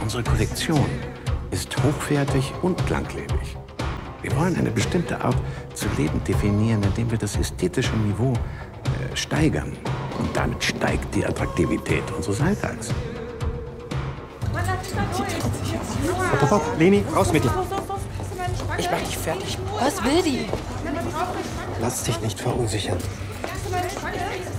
Unsere Kollektion ist hochwertig und langlebig. Wir wollen eine bestimmte Art zu leben definieren, indem wir das ästhetische Niveau steigern. Und damit steigt die Attraktivität unseres Alltags. Hopp, Leni, raus mit dir. Ich mach dich fertig. Was will die? Lass dich nicht verunsichern.